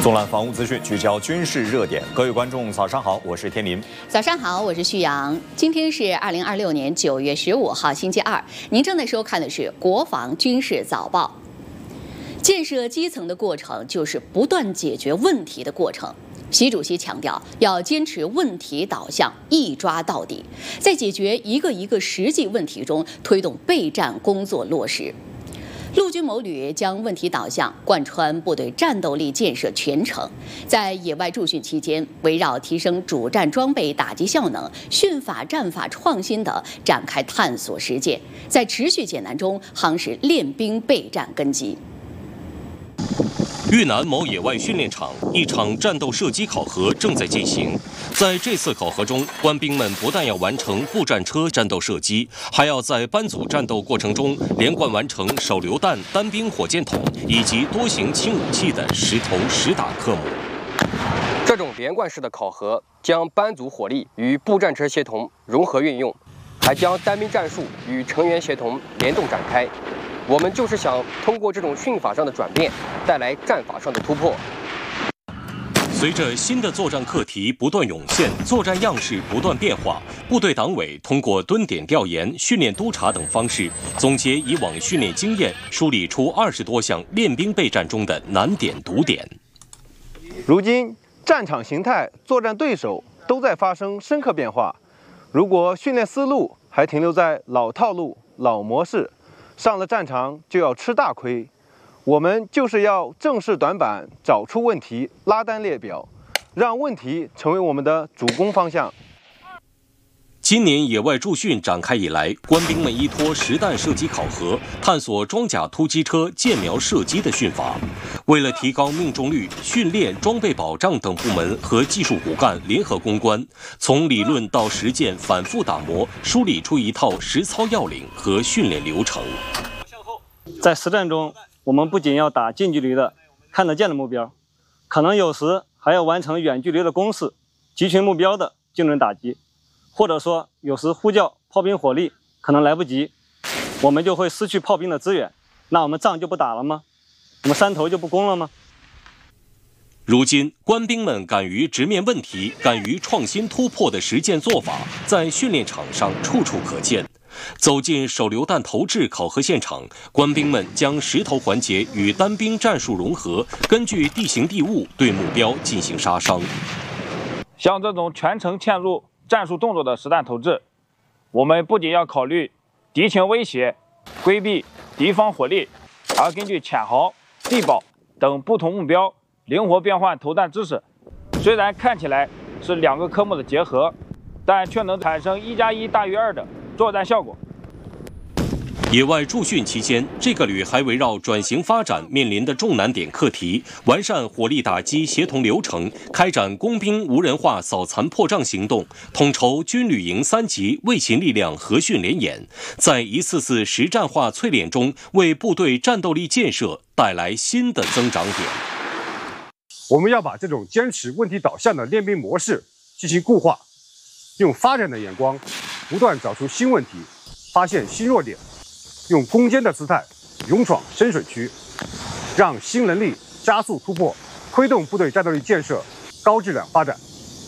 纵览防务资讯，聚焦军事热点。各位观众，早上好，我是天林。 早上好，我是旭阳。今天是2026年9月15号，星期二。您正在收看的是国防军事早报。建设基层的过程，就是不断解决问题的过程。习主席强调，要坚持问题导向，一抓到底，在解决一个一个实际问题中，推动备战工作落实。陆军某旅将问题导向贯穿部队战斗力建设全程，在野外驻训期间，围绕提升主战装备打击效能、训法、战法创新等展开探索实践，在持续艰难中夯实练兵备战根基。 豫南某野外训练场，一场战斗射击考核正在进行。在这次考核中，官兵们不但要完成步战车战斗射击，还要在班组战斗过程中连贯完成手榴弹、单兵火箭筒以及多型轻武器的实投实打科目。 这种连贯式的考核将班组火力与步战车协同融合运用，还将单兵战术与成员协同联动展开。我们就是想通过这种训法上的转变，带来战法上的突破。 随着新的作战课题不断涌现，作战样式不断变化，部队党委通过蹲点调研、训练督查等方式，总结以往训练经验，梳理出20多项练兵备战中的难点堵点。 如今，战场形态、作战对手都在发生深刻变化。如果训练思路还停留在老套路、老模式，上了战场就要吃大亏。我们就是要正视短板，找出问题，拉单列表，让问题成为我们的主攻方向。 今年野外驻训展开以来，官兵们依托实弹射击考核，探索装甲突击车箭瞄射击的训法。为了提高命中率，训练、装备保障等部门和技术骨干联合攻关，从理论到实践反复打磨，梳理出一套实操要领和训练流程。 在实战中，我们不仅要打近距离的看得见的目标，可能有时还要完成远距离的攻势，集群目标的精准打击。或者说，有时呼叫炮兵火力可能来不及，我们就会失去炮兵的支援，那我们仗就不打了吗？我们山头就不攻了吗？ 如今，官兵们敢于直面问题、敢于创新突破的实践做法，在训练场上处处可见。走进手榴弹投掷考核现场，官兵们将实投环节与单兵战术融合，根据地形地物对目标进行杀伤。 像这种全程嵌入战术动作的实弹投掷，我们不仅要考虑敌情威胁、规避敌方火力，还要根据潜壕、地堡等不同目标灵活变换投弹姿势。虽然看起来是2个科目的结合，但却能产生1+1大于2的作战效果。 野外驻训期间，这个旅还围绕转型发展面临的重难点课题，完善火力打击协同流程，开展工兵无人化扫残破障行动，统筹军旅营3级卫勤力量合训联演，在一次次实战化淬炼中，为部队战斗力建设带来新的增长点。 我们要把这种坚持问题导向的练兵模式进行固化，用发展的眼光不断找出新问题，发现新弱点，用攻坚的姿态勇闯深水区，让新能力加速突破，推动部队战斗力建设高质量发展。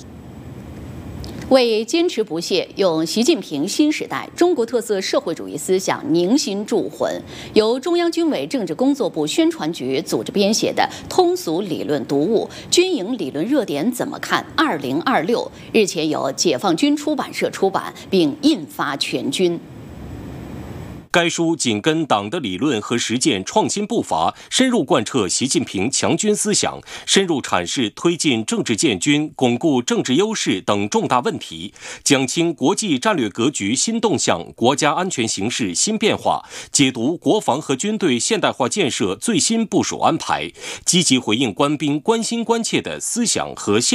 为坚持不懈，用习近平新时代中国特色社会主义思想凝心铸魂，由中央军委政治工作部宣传局组织编写的通俗理论读物《军营理论热点怎么看2026》日前由解放军出版社出版，并印发全军。 该书紧跟党的理论和实践创新步伐，深入贯彻习近平强军思想，深入阐释推进政治建军、巩固政治优势等重大问题，讲清国际战略格局新动向、国家安全形势新变化，解读国防和军队现代化建设最新部署安排，积极回应官兵关心关切的思想和现